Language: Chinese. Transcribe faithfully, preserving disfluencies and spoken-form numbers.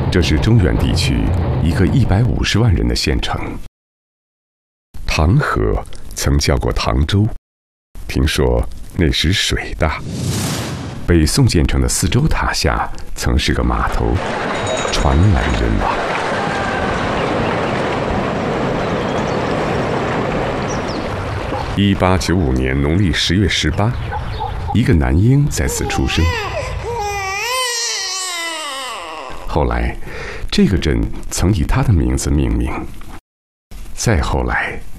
这是中原地区一个一百五十万人的县城。唐河曾叫过唐州，听说那时水大。北宋建成的四周塔下曾是个码头，船来人往。一八九五年农历十月十八，一个男婴在此出生。后来，这个镇曾以他的名字命名。再后来，